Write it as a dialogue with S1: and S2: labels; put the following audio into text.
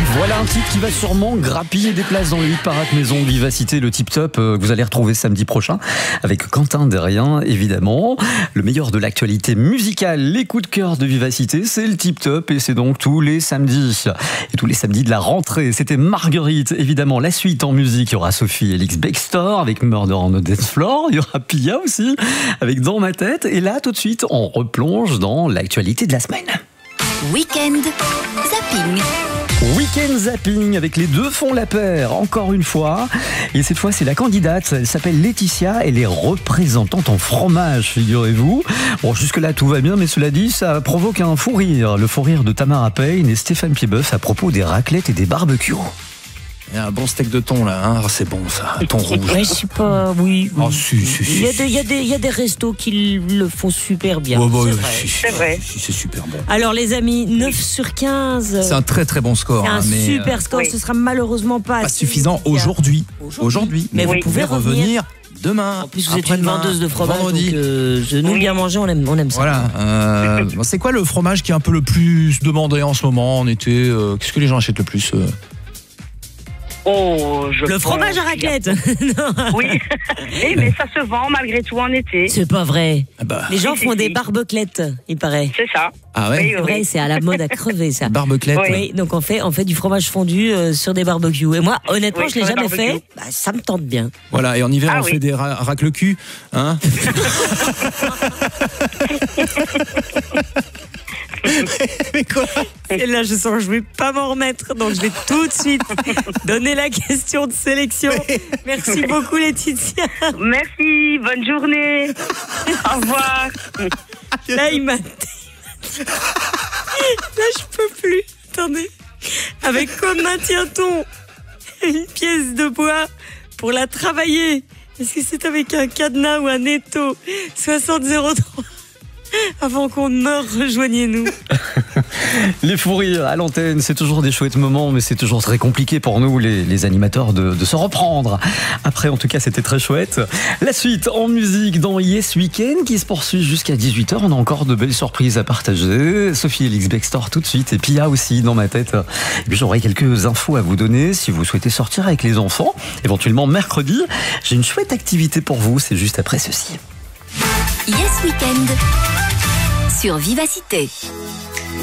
S1: Voilà un titre qui va sûrement grappiller des places dans le hit parade maison Vivacité, le tip top que vous allez retrouver samedi prochain avec Quentin Derrien, évidemment. Le meilleur de l'actualité musicale, les coups de cœur de Vivacité, c'est le tip top et c'est donc tous les samedis. Et tous les samedis de la rentrée, c'était Marguerite, évidemment. La suite en musique, il y aura Sophie Elix Bextor avec Murder on the Dance Floor. Il y aura Pia aussi avec Dans ma tête. Et là, tout de suite, on replonge dans l'actualité de la semaine.
S2: Week-end Zapping.
S1: Week-end Zapping avec les deux font la paire, encore une fois. Et cette fois, c'est la candidate. Elle s'appelle Laetitia. Elle est représentante en fromage, figurez-vous. Bon, jusque-là, tout va bien, mais cela dit, ça provoque un fou rire. Le fou rire de Tamara Payne et Stéphane Piedboeuf à propos des raclettes et des barbecues.
S3: Il y a un bon steak de thon là, hein. C'est bon ça, thon rouge.
S4: Ouais, je sais pas, oui.
S3: Oh, si.
S4: Il y a des restos qui le font super bien.
S3: C'est vrai. C'est super bon.
S4: Alors les amis, 9 sur 15.
S3: C'est un très très bon score.
S4: C'est un
S3: mais
S4: super score,
S2: oui.
S4: Ce sera malheureusement pas
S3: pas suffisant aujourd'hui. Mais
S4: vous
S3: vous
S4: pouvez
S3: pouvez revenir demain.
S4: En plus, vous êtes une vendeuse de fromage,
S3: vendredi.
S4: donc nous bien manger, on aime ça.
S3: Voilà. C'est quoi le fromage qui est un peu le plus demandé en ce moment en été Qu'est-ce que les gens achètent le plus
S4: Le fromage à raclette. Non.
S2: Oui, mais ça se vend malgré tout en été.
S4: C'est pas vrai. Les gens
S2: Si,
S4: font
S2: si,
S4: des
S2: si.
S4: barbeclettes, il paraît.
S2: C'est ça.
S3: Ah ouais.
S4: C'est vrai, c'est à la mode à crever ça.
S3: Barbeclette.
S2: Oui.
S4: Oui, donc on fait du fromage fondu sur des barbecues. Et moi, honnêtement,
S2: Oui,
S4: je l'ai
S2: sur des
S4: jamais fait.
S2: barbecues.
S4: Ça me tente bien.
S3: Voilà, et en hiver
S2: Ah
S3: on
S2: oui.
S3: fait des racle-cul, hein. Mais quoi?
S4: Et là, je sens que je vais pas m'en remettre, donc je vais tout de suite donner la question de sélection. Merci beaucoup, Laetitia.
S2: Merci, bonne journée. Au revoir.
S4: Là, il m'a. Là, je peux plus. Attendez. Avec comment tient-on une pièce de bois pour la travailler? Est-ce que c'est avec un cadenas ou un étau? 6003. Avant qu'on ne meure, rejoignez-nous.
S1: Les fous rires à l'antenne, c'est toujours des chouettes moments, mais c'est toujours très compliqué pour nous, les animateurs, de se reprendre. Après, en tout cas, c'était très chouette. La suite en musique dans Yes Weekend qui se poursuit jusqu'à 18h. On a encore de belles surprises à partager. Sophie Elix Bextor tout de suite et Pia aussi dans ma tête. Et puis j'aurai quelques infos à vous donner si vous souhaitez sortir avec les enfants. Éventuellement mercredi, j'ai une chouette activité pour vous. C'est juste après ceci.
S2: Yes Weekend sur Vivacité.